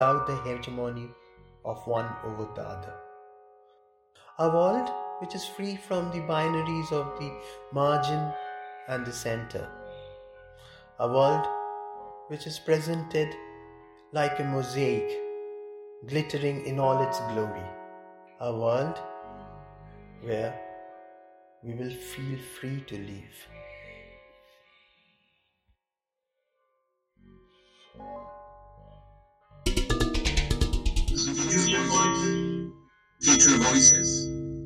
without the hegemony of one over the other. A world which is free from the binaries of the margin and the center. A world which is presented like a mosaic, glittering in all its glory. A world where we will feel free to live. Future Voices.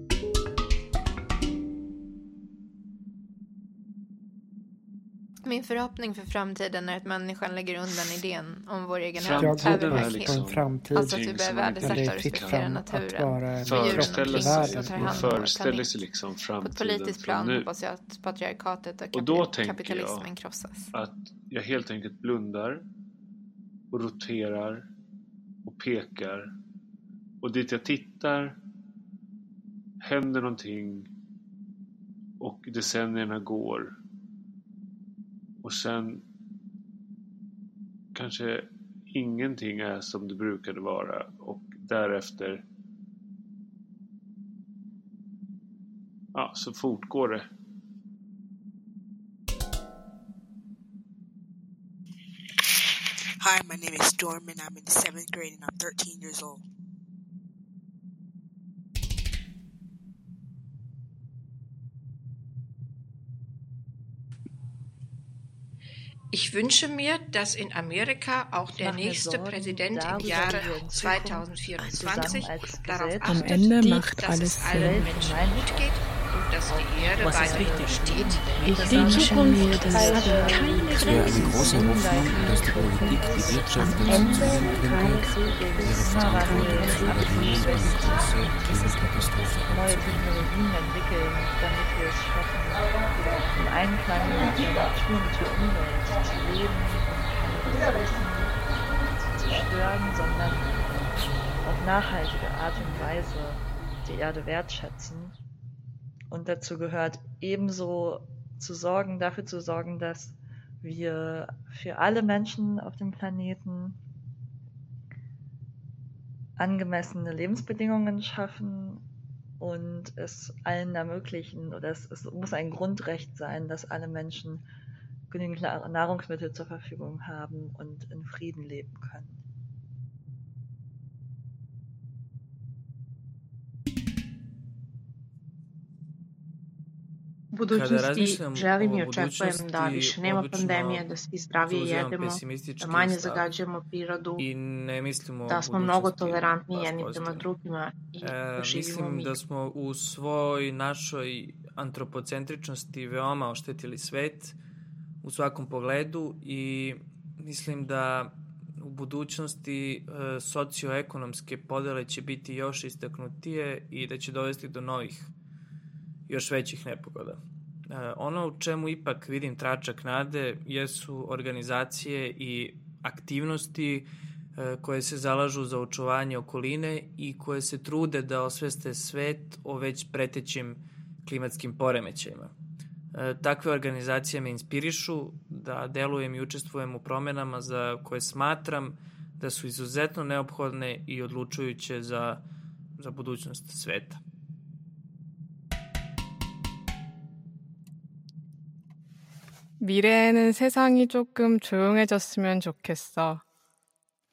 Min förhoppning för framtiden är att människan lägger undan idén om vår egen överhöghet. Alltså att vi börjar värdesätta och respektera naturen, djuren omkring oss och tar hand om vår planet. Liksom på ett politiskt plan hoppas jag att patriarkatet och kapitalismen krossas. Att jag helt enkelt blundar och roterar och pekar, och dit jag tittar händer någonting och decennierna går. Och sen kanske ingenting är som det brukade vara. Och därefter så fortgår det. Hi, my name is Storm and I'm in the 7th grade and I'm 13 years old. Ich wünsche mir, dass in Amerika auch der nächste Präsident im Jahre 2024 darauf achtet, dass es allen Menschen gut geht und dass die Erde weiter besteht. Ich wünsche mir, dass keine Es wäre eine große Hoffnung, dass die Politik die Wirtschaft dazu zwingen könnte, ihre Verantwortung zu übernehmen und die große Klimakatastrophe neue Technologien entwickeln, damit wir es schaffen, im Einklang mit der Natur und der Umwelt zu leben und keine Ressourcen zu zerstören, sondern auf nachhaltige Art und Weise die Erde wertschätzen. Und dazu gehört ebenso dafür zu sorgen, dass wir für alle Menschen auf dem Planeten angemessene Lebensbedingungen schaffen und es allen ermöglichen, oder es muss ein Grundrecht sein, dass alle Menschen genügend Nahrungsmittel zur Verfügung haben und in Frieden leben können. U budućnosti želim i očekujem da više nema pandemije, da svi zdravije jedemo, da manje zagađujemo prirodu, da smo mnogo tolerantniji jedni prema drugima i da živimo Mislim da smo u svoj našoj antropocentričnosti veoma oštetili svet u svakom pogledu i mislim da u budućnosti socioekonomske podele će biti još istaknutije i da će dovesti do novih još većih nepogoda. Ono u čemu ipak vidim tračak nade jesu organizacije i aktivnosti koje se zalažu za očuvanje okoline i koje se trude da osveste svet o već pretećim klimatskim poremećajima. Takve organizacije me inspirišu da delujem i učestvujem u promenama za koje smatram da su izuzetno neophodne i odlučujuće za budućnost sveta. 미래에는 세상이 조금 조용해졌으면 좋겠어.